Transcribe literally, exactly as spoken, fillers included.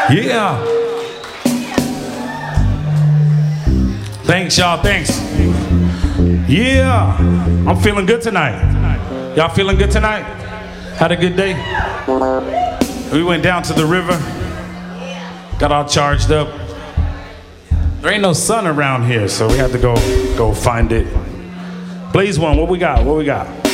Yeah. Thanks, y'all. Thanks. Yeah. I'm feeling good tonight. Y'all feeling good tonight? Had a good day? We went down to the river. Got all charged up. There ain't no sun around here, so we had to go go find it. Blaze One, what we got? What we got?